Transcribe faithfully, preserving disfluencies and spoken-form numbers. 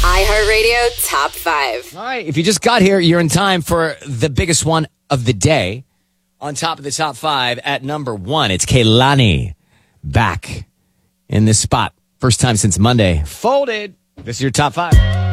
iHeartRadio Top five. All right, if you just got here, you're in time for the biggest one of the day. On top of the top five at number one, it's Kehlani back in this spot. First time since Monday. Folded. This is your top five.